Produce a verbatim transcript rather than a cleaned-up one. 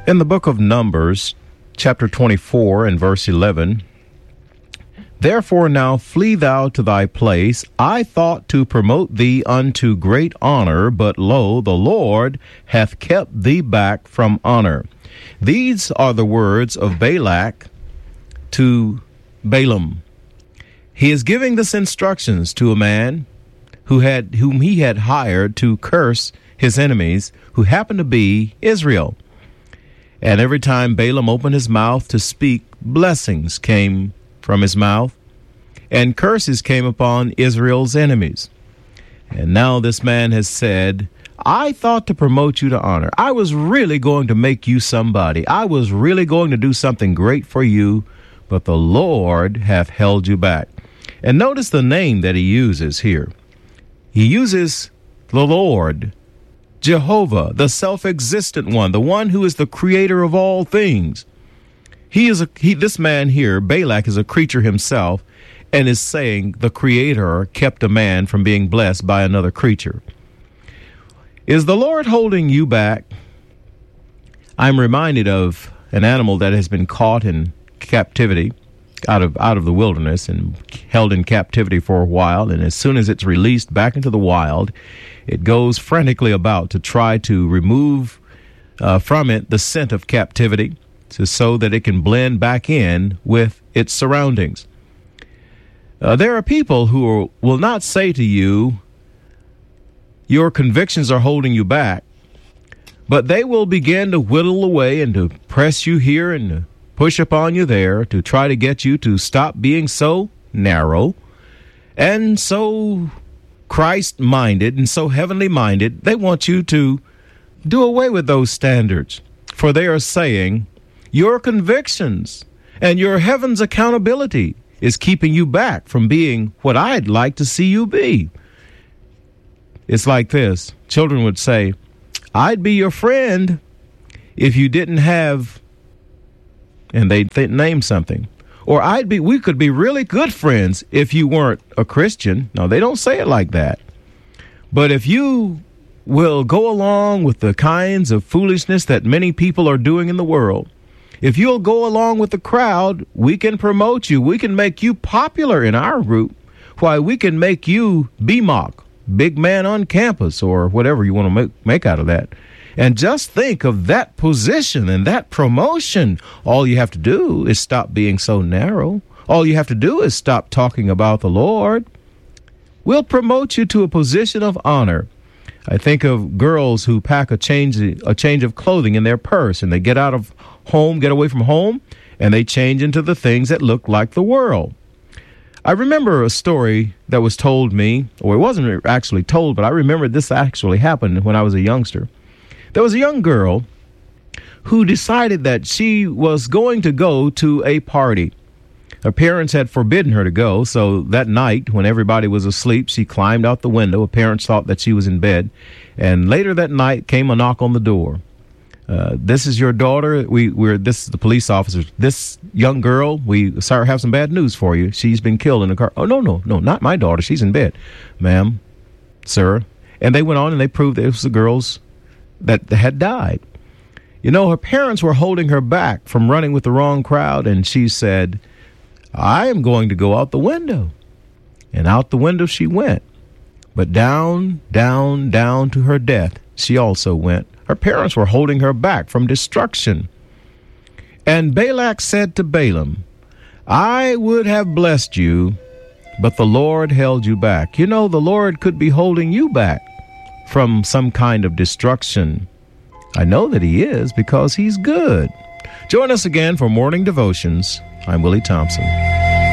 In the book of Numbers, chapter twenty-four and verse eleven, "Therefore now flee thou to thy place. I thought to promote thee unto great honor, but lo, the Lord hath kept thee back from honor." These are the words of Balak to Balaam. He is giving this instructions to a man who had whom he had hired to curse his enemies, who happened to be Israel. And every time Balaam opened his mouth to speak, blessings came from his mouth, and curses came upon Israel's enemies. And now this man has said, I thought to promote you to honor. I was really going to make you somebody. I was really going to do something great for you, but the Lord hath held you back. And notice the name that he uses here. He uses the Lord, Jehovah, the self-existent one, the one who is the creator of all things. He is a, he, this man here, Balak, is a creature himself, and is saying the creator kept a man from being blessed by another creature. Is the Lord holding you back? I'm reminded of an animal that has been caught in captivity out of out of the wilderness and held in captivity for a while, and as soon as it's released back into the wild, it goes frantically about to try to remove uh, from it the scent of captivity, to, so that it can blend back in with its surroundings. Uh, there are people who are, will not say to you, your convictions are holding you back, but they will begin to whittle away and to press you here and to push upon you there to try to get you to stop being so narrow and so Christ-minded and so heavenly-minded. They want you to do away with those standards, for they are saying your convictions and your heaven's accountability is keeping you back from being what I'd like to see you be. It's like this. Children would say, I'd be your friend if you didn't have, and they'd th- name something. Or I'd be, we could be really good friends if you weren't a Christian. No, they don't say it like that. But if you will go along with the kinds of foolishness that many people are doing in the world, if you'll go along with the crowd, we can promote you. We can make you popular in our group. Why, we can make you B M O C, big man on campus, or whatever you want to make, make out of that. And just think of that position and that promotion. All you have to do is stop being so narrow. All you have to do is stop talking about the Lord. We'll promote you to a position of honor. I think of girls who pack a change, a change of clothing in their purse, and they get out of home, get away from home, and they change into the things that look like the world. I remember a story that was told me, or it wasn't actually told, but I remember this actually happened when I was a youngster. There was a young girl who decided that she was going to go to a party. Her parents had forbidden her to go, so that night, when everybody was asleep, she climbed out the window. Her parents thought that she was in bed, and later that night came a knock on the door. Uh, this is your daughter. We, we're this is the police officers. This young girl, we sorry have some bad news for you. She's been killed in a car. Oh no, no, no, not my daughter. She's in bed, ma'am, sir. And they went on and they proved that it was the girl's that had died. You know, her parents were holding her back from running with the wrong crowd, and she said, I am going to go out the window. And out the window she went. But down, down, down to her death, she also went. Her parents were holding her back from destruction. And Balak said to Balaam, I would have blessed you, but the Lord held you back. You know, the Lord could be holding you back from some kind of destruction. I know that he is, because he's good. Join us again for Morning Devotions. I'm Willie Thompson.